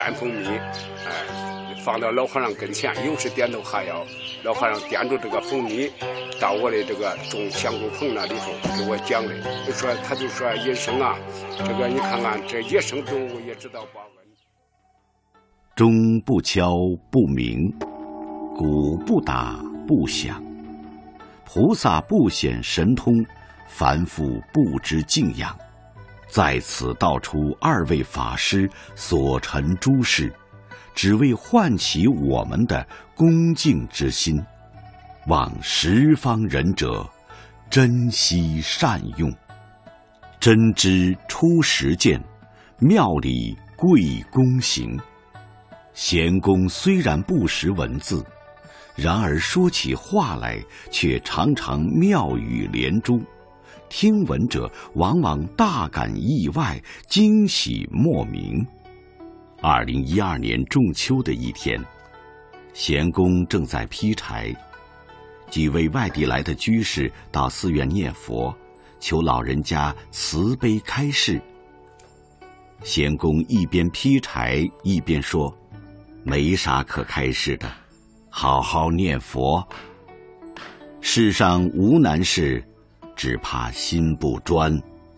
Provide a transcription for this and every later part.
安蜂蜜，放到老和尚跟前，又是点头哈腰。老和尚点着这个蜂蜜，到我的这个种香菇棚那里头给我讲的，他就说野生啊，这个你看看这野生动物也知道报恩。 钟不敲不鸣，鼓不打不响，菩萨不显神通，凡夫不知敬仰。在此道出二位法师所陈诸事，只为唤起我们的恭敬之心，望十方仁者珍惜善用。真知出实践，妙理贵公行。贤公虽然不识文字，然而说起话来却常常妙语连珠，听闻者往往大感意外，惊喜莫名。2012年仲秋的一天，贤公正在劈柴，几位外地来的居士到寺院念佛，求老人家慈悲开示。贤公一边劈柴一边说：“没啥可开示的，好好念佛。世上无难事，只怕心不专。”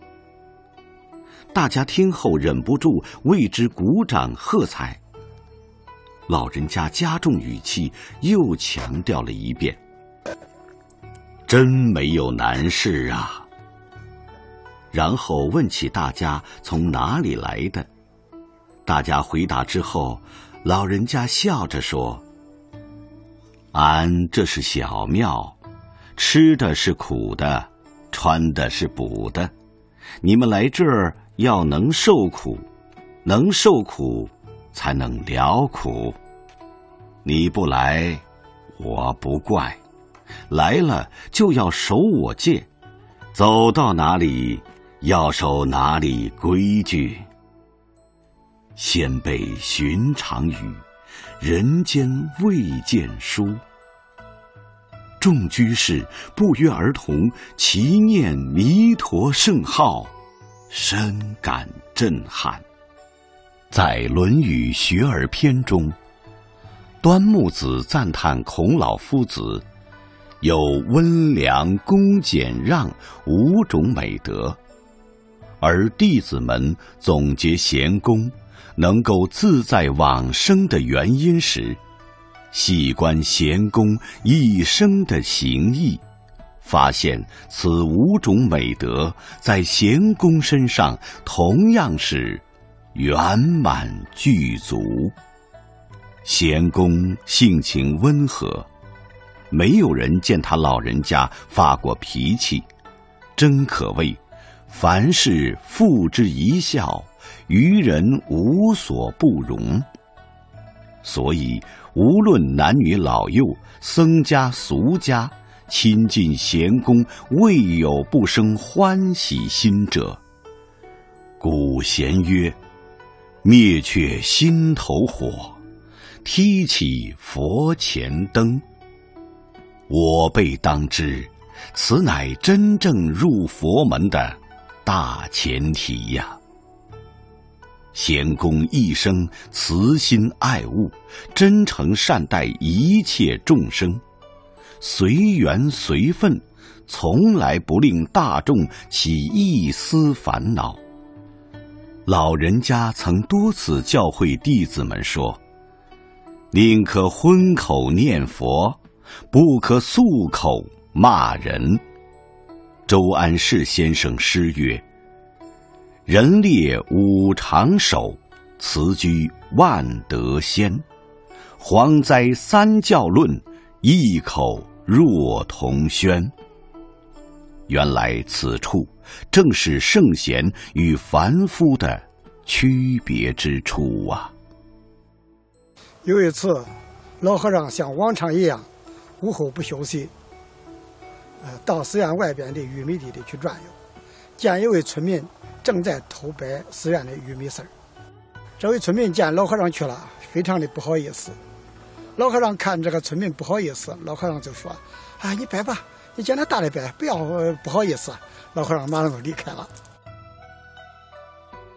大家听后忍不住为之鼓掌喝彩。老人家加重语气，又强调了一遍：“真没有难事啊。”然后问起大家从哪里来的。大家回答之后，老人家笑着说：“俺这是小庙，吃的是苦的，穿的是补的。你们来这儿要能受苦，能受苦才能了苦。你不来，我不怪；来了就要守我戒，走到哪里要守哪里规矩。先辈寻常语，人间未见书。”众居士不约而同齐念弥陀圣号，深感震撼。在《论语学而篇》中，端木子赞叹孔老夫子有温良恭俭让5种美德，而弟子们总结贤公能够自在往生的原因时，细观贤公一生的行义，发现此5种美德在贤公身上同样是圆满具足。贤公性情温和，没有人见他老人家发过脾气，真可谓凡事付之一笑，于人无所不容。所以无论男女老幼，僧家俗家，亲近贤公，未有不生欢喜心者。古贤曰：“灭却心头火，提起佛前灯。”我辈当知，此乃真正入佛门的大前提呀。贤公一生慈心爱物，真诚善待一切众生，随缘随分，从来不令大众起一丝烦恼。老人家曾多次教诲弟子们说：“宁可荤口念佛，不可素口骂人。”周安世先生诗曰：“人列五常守，辞居万德先。蝗灾三教论，异口若同宣。”原来此处正是圣贤与凡夫的区别之处啊。 有一次，老和尚像往常一样，午后不休息，到寺院外边的玉米地里去转悠，见一位村民正在偷掰寺院的玉米丝儿。这位村民见老和尚去了，非常的不好意思。老和尚看这个村民不好意思，老和尚就说：“啊，你掰吧，你见他大的掰，不要不好意思。”老和尚马上就离开了。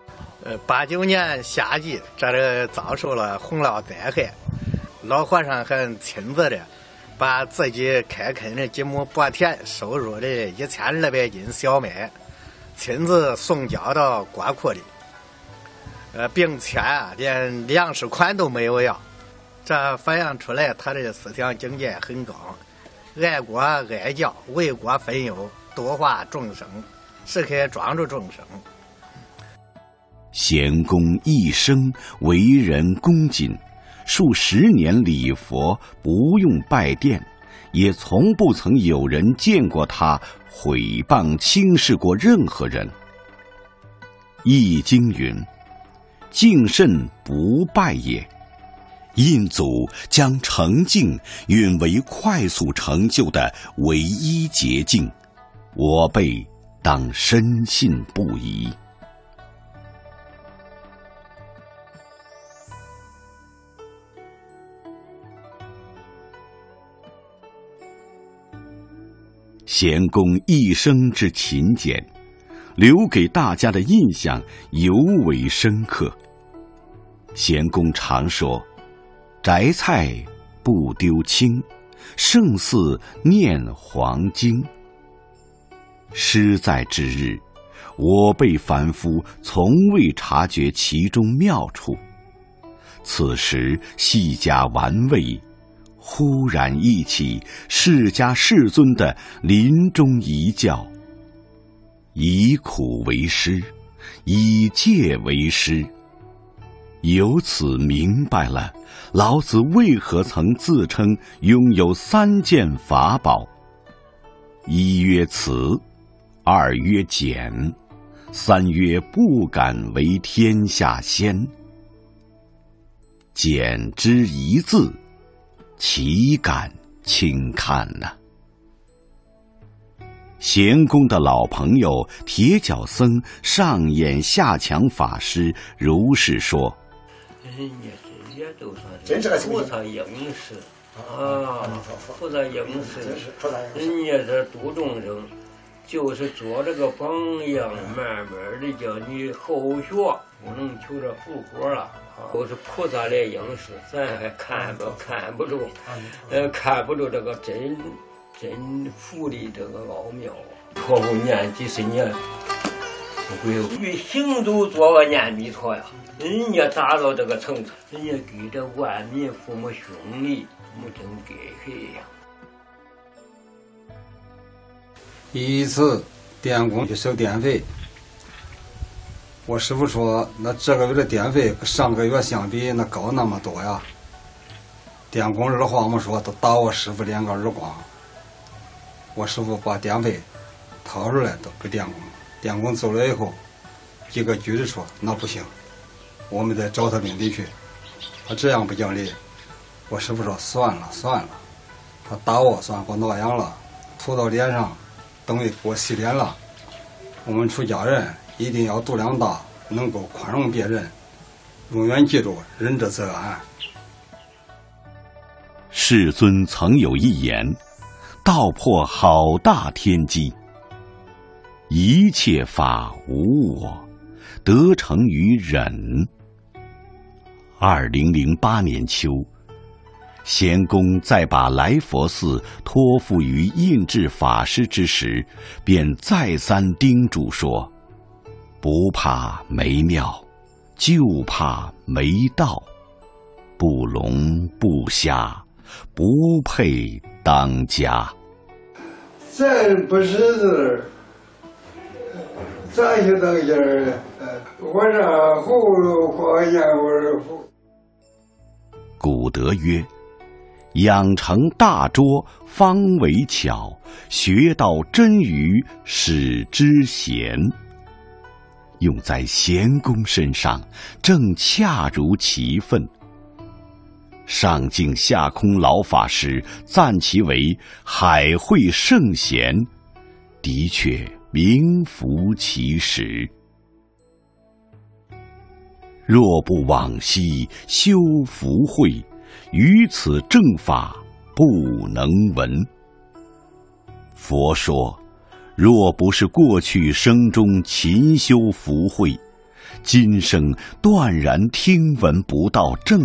89年夏季，这里遭受了洪涝灾害，老和尚还亲自的把自己开垦的几亩薄田收入的1200斤小麦，亲自送交到国库里，并且连粮食款都没有要，这反映出来他的思想境界很高，爱国爱教，为国分忧，度化众生，时刻庄助众生。 贤公一生为人恭谨，数10年礼佛不用拜殿，也从不曾有人见过他毁谤轻视过任何人。易经云：敬慎不败也。印祖将诚敬允为快速成就的唯一捷径，我辈当深信不疑。贤公一生之勤俭，留给大家的印象尤为深刻。贤公常说：“摘菜不丢青，胜似念黄经。”诗在之日，我辈凡夫从未察觉其中妙处，此时细加玩味，忽然忆起释迦世尊的临终遗教：以苦为师，以戒为师。由此明白了老子为何曾自称拥有3件法宝：一曰慈，二曰俭，三曰不敢为天下先。俭之一字，岂敢轻看呢？贤公的老朋友铁脚僧上演下强法师如是说：“ 人家这些都算是菩萨应时啊，菩萨应时，人家这度众生，就是做这个榜样，慢慢的叫你后学，不能求着复活了。”都是菩萨来应时，咱还看不住，看不住这个真佛的这个奥妙啊！托付念几十年，不会越行走做个念弥陀呀。人家达到这个程度，人家给这万民父母兄弟，没真给谁呀？ 一次电工去收电费。我师傅说：“那这个月的电费跟上个月相比，那高那么多呀。”电工二话没说，都打我师傅2个耳光。我师傅把电费掏出来都给电工，电工走了以后，几个局的说：“那不行，我们得找他领地去。他这样不讲理。”我师傅说：“算了，他打我算给我挠痒了，涂到脸上，等于给我洗脸了。我们出家人一定要度量大，能够宽容别人，永远记住仁者则安。” 世尊曾有一言，道破好大天机：一切法无我，得成于忍。2008年秋，贤公在把来佛寺托付于印制法师之时，便再三叮嘱说：“不怕没庙，就怕没道。不聋不瞎，不配当家。” 咱不识字，咋去当家儿？我这葫芦花燕窝糊。 古德曰：“养成大拙，方为巧；学到真愚，使之贤。”用在贤公身上，正恰如其分。上敬下空老法师赞其为海会圣贤，的确名副其实。若不往昔修福慧，于此正法不能闻。佛说，若不是过去生中勤修福慧， 今生断然听闻不到正